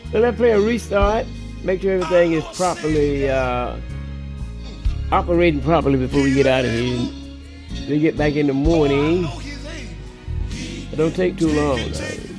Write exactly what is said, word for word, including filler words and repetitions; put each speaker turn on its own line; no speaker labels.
So let's play a restart. Make sure everything is properly uh, operating properly before we get out of here. We get back in the morning. It don't take too long. Though.